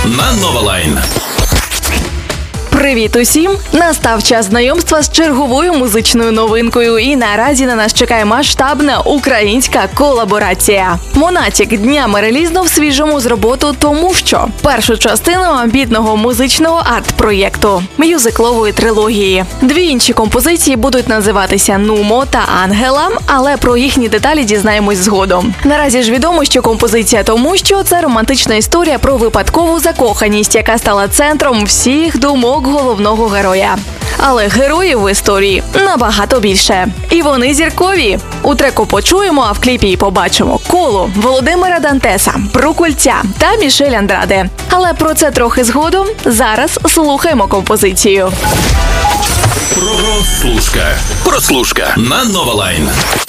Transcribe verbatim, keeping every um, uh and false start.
на Новолайн. Привіт усім! Настав час знайомства з черговою музичною новинкою, і наразі на нас чекає масштабна українська колаборація. Монатік днями релізнув свіжому з роботу «Тому що» – першу частину амбітного музичного арт-проєкту – мюзиклової трилогії. Дві інші композиції будуть називатися «Нумо» та «Ангела», але про їхні деталі дізнаємось згодом. Наразі ж відомо, що композиція «Тому що» – це романтична історія про випадкову закоханість, яка стала центром всіх думок головного героя. Але героїв в історії набагато більше. І вони зіркові. У треку почуємо, а в кліпі і побачимо Колу, Володимира Дантеса, Прокульця та Мішель Андраде. Але про це трохи згодом. Зараз слухаємо композицію. Прослушка. Прослушка на Новолайн.